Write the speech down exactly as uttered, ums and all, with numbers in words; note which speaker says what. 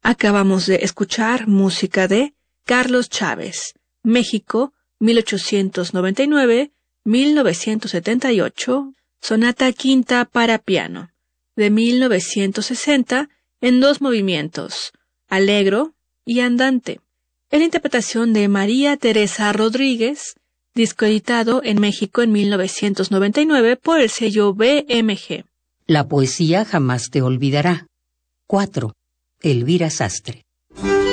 Speaker 1: Acabamos de escuchar música de Carlos Chávez, México, mil ochocientos noventa y nueve a mil novecientos setenta y ocho, Sonata Quinta para piano, de mil novecientos sesenta, en dos movimientos, Allegro y Andante, en la interpretación de María Teresa Rodríguez, disco editado en México en mil novecientos noventa y nueve por el sello B M G.
Speaker 2: La poesía jamás te olvidará. cuatro. Elvira Sastre.